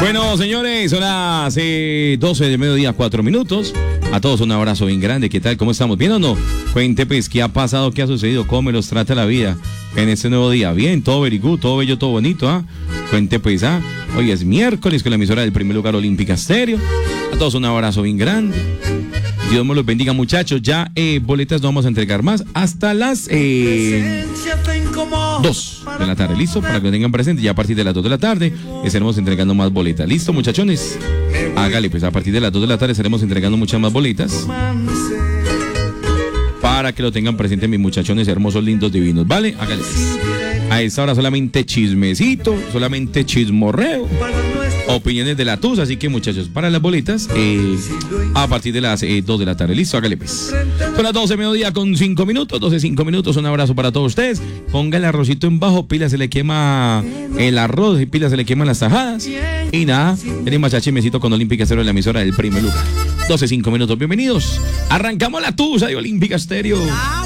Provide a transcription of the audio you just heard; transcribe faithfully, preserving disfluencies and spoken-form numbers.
Bueno, señores, son las eh, doce del mediodía, cuatro minutos. A todos un abrazo bien grande. ¿Qué tal? ¿Cómo estamos? ¿Bien o no? Cuente, pues, ¿qué ha pasado? ¿Qué ha sucedido? ¿Cómo me los trata la vida en este nuevo día? Bien, todo very good, todo bello, todo bonito, ¿ah? Cuente, pues, ¿ah? Hoy es miércoles con la emisora del primer lugar Olímpica Estéreo. A todos un abrazo bien grande. Dios me los bendiga, muchachos. Ya eh, boletas no vamos a entregar más hasta las eh, dos de la tarde. ¿Listo? Para que lo tengan presente. Ya a partir de las dos de la tarde estaremos entregando más boletas. ¿Listo, muchachones? Hágale, pues a partir de las dos de la tarde estaremos entregando muchas más boletas. Para que lo tengan presente, mis muchachones hermosos, lindos, divinos. ¿Vale? Hágale. Pues. A esta hora solamente chismecito, solamente chismorreo. Opiniones de la T U S, así que muchachos, para las boletas eh, a partir de las eh, dos de la tarde. Listo, hágale pues. Son las doce mediodía con cinco minutos, doce cinco minutos. Un abrazo para todos ustedes. Ponga el arrocito en bajo, pila se le quema el arroz y pila se le queman las tajadas. Y nada, tenemos a Chimecito con Olímpica Estéreo en la emisora del primer lugar. doce cinco minutos, bienvenidos. Arrancamos la T U S de Olímpica Estéreo.